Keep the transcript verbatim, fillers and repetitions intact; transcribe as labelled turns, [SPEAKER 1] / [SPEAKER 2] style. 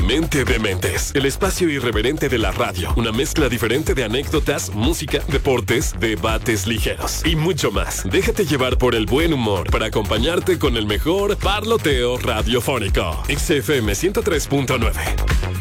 [SPEAKER 1] Mente de Mentes, el espacio irreverente de la radio. Una mezcla diferente de anécdotas, música, deportes, debates ligeros y mucho más. Déjate llevar por el buen humor para acompañarte con el mejor parloteo radiofónico. X F M ciento tres punto nueve.